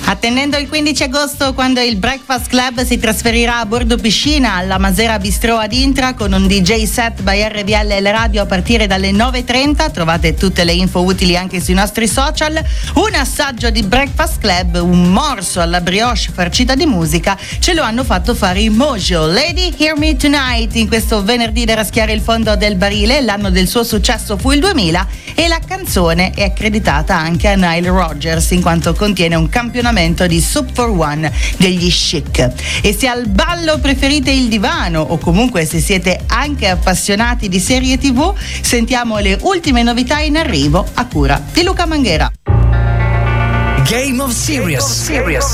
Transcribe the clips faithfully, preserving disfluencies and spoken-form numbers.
Attendendo il quindici agosto, quando il Breakfast Club si trasferirà a bordo piscina alla Masera Bistro ad Intra con un D J set by R V L L Radio a partire dalle nove e trenta, trovate tutte le info utili anche sui nostri social. Un assaggio di Breakfast Club, un morso alla brioche farcita di musica, ce lo hanno fatto fare i Mojo. Lady Hear Me Tonight, in questo venerdì da raschiare il fondo del barile. L'anno del suo successo fu il duemila e la canzone è accreditata anche a Nile Rodgers in quanto contiene un campionamento di Soup for One degli Chic. E se al ballo preferite il divano o comunque se siete anche appassionati di serie tv, sentiamo le ultime novità in arrivo a cura di Luca Manghera. Game of Serious.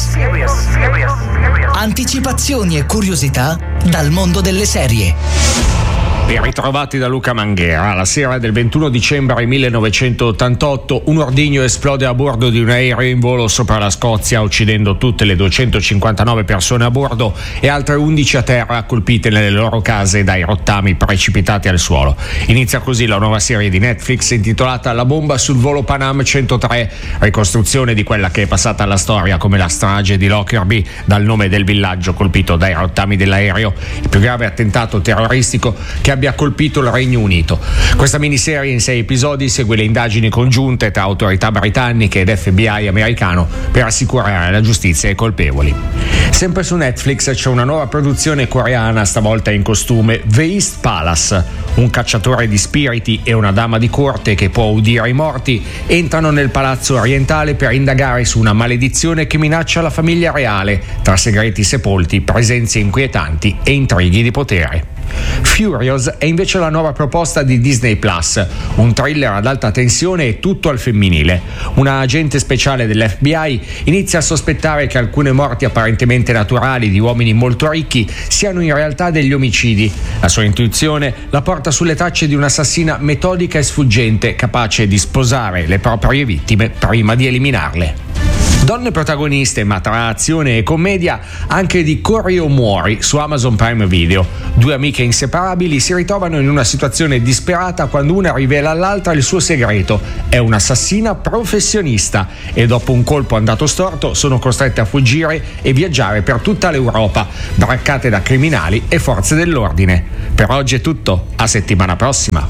Anticipazioni e curiosità dal mondo delle serie. Ben ritrovati da Luca Manghera. La sera del ventuno dicembre millenovecentottantotto un ordigno esplode a bordo di un aereo in volo sopra la Scozia, uccidendo tutte le duecentocinquantanove persone a bordo e altre undici a terra, colpite nelle loro case dai rottami precipitati al suolo. Inizia così la nuova serie di Netflix intitolata La bomba sul volo Pan Am centotré, ricostruzione di quella che è passata alla storia come la strage di Lockerbie, dal nome del villaggio colpito dai rottami dell'aereo, il più grave attentato terroristico che abbia colpito il Regno Unito. Questa miniserie in sei episodi segue le indagini congiunte tra autorità britanniche ed F B I americano per assicurare la giustizia ai colpevoli. Sempre su Netflix c'è una nuova produzione coreana, stavolta in costume, The East Palace. Un cacciatore di spiriti e una dama di corte che può udire i morti entrano nel palazzo orientale per indagare su una maledizione che minaccia la famiglia reale, tra segreti sepolti, presenze inquietanti e intrighi di potere. Furious è invece la nuova proposta di Disney Plus, un thriller ad alta tensione e tutto al femminile. Una agente speciale dell'F B I inizia a sospettare che alcune morti apparentemente naturali di uomini molto ricchi siano in realtà degli omicidi. La sua intuizione la porta sulle tracce di un'assassina metodica e sfuggente, capace di sposare le proprie vittime prima di eliminarle. Donne protagoniste, ma tra azione e commedia, anche di Corri o Muori su Amazon Prime Video. Due amiche inseparabili si ritrovano in una situazione disperata quando una rivela all'altra il suo segreto. È un'assassina professionista e dopo un colpo andato storto sono costrette a fuggire e viaggiare per tutta l'Europa, braccate da criminali e forze dell'ordine. Per oggi è tutto, a settimana prossima.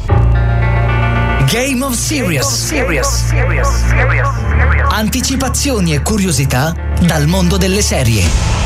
Game of Serious. Anticipazioni e curiosità dal mondo delle serie.